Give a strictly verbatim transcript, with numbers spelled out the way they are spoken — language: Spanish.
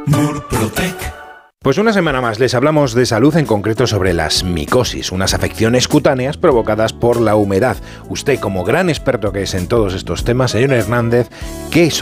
Murprotec. Pues una semana más les hablamos de salud, en concreto sobre las micosis, unas afecciones cutáneas provocadas por la humedad. Usted, como gran experto que es en todos estos temas, señor Hernández, ¿qué son